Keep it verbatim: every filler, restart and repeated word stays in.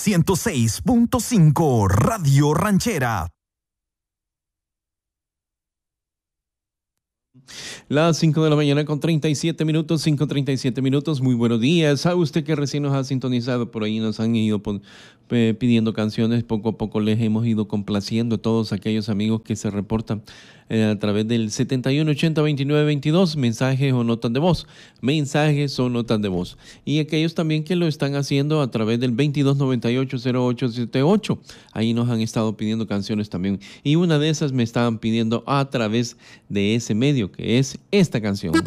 ciento seis punto cinco Radio Ranchera. Las cinco de la mañana con treinta y siete minutos, cinco treinta y siete minutos. Muy buenos días. ¿Sabe usted que recién nos ha sintonizado? Por ahí nos han ido pon, eh, pidiendo canciones. Poco a poco les hemos ido complaciendo a todos aquellos amigos que se reportan eh, a través del setenta y uno ochenta veintinueve veintidós, mensajes o notas de voz. Mensajes o notas de voz. Y aquellos también que lo están haciendo a través del veintidós noventa y ocho cero ocho setenta y ocho. Ahí nos han estado pidiendo canciones también. Y una de esas me estaban pidiendo a través de ese medio, que es esta canción.